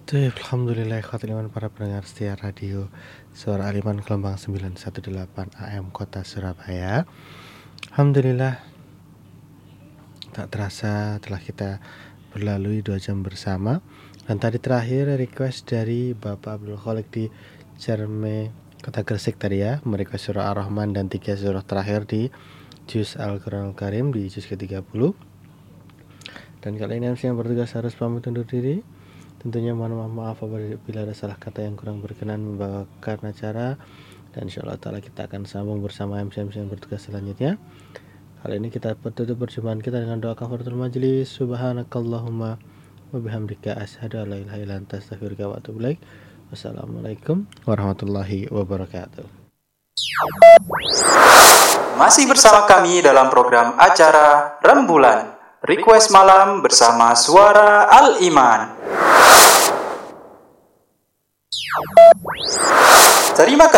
Alhamdulillah ikhwatul iman para pendengar setia radio Suara Aliman Gelembang 918 AM Kota Surabaya. Alhamdulillah, tak terasa telah kita berlalui 2 jam bersama. Dan tadi terakhir request dari Bapak Abdul Khalik di Cerme Kota Gresik tadi ya, merequest surah Ar-Rahman dan 3 surah terakhir di Juz Al-Quran Al-Karim di Juz ke-30. Dan kali ini MC yang bertugas harus pamit undur diri. Tentunya mohon maaf apabila ada salah kata yang kurang berkenan membawakan acara. Dan insyaAllah ta'ala kita akan sambung bersama MC-MC yang bertugas selanjutnya. Kali ini kita tutup perjumpaan kita dengan doa kafaratul majlis. Subhanakallahumma wa bihamdika asyhadu an la ilaha illa anta astaghfiruka wa atubu ilaik. Wassalamualaikum warahmatullahi wabarakatuh. Masih bersama kami dalam program acara Rembulan Request Malam bersama Suara Al-Iman. Terima kasih.